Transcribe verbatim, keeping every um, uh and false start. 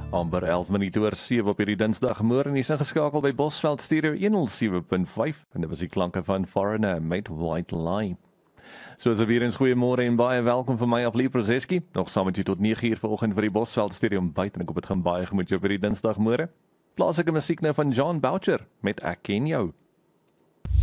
amper elf minute oor sewe op hierdie Dinsdagmôre en is ingeskakel by Bosveld Stereo honderd sewe punt vyf en dit was die klanke van Foreigner met White Lie. Soos weer eens goeiemôre en baie welkom vir my Aflie Prozeski. Nog saam met jy tot nege uur vanoggend vir die Bosveld Stereo byt en ek hoop dit gaan baie gemoed jou vir die Dinsdagmôre. Plaaslike musiek nou van John Boucher met Ek Ken Jou.